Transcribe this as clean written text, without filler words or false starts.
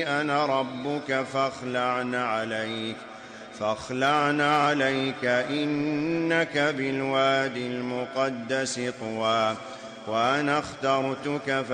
أنا ربك فاخلعن عليك إنك بالوادي المقدس طوى وأنا اخترتك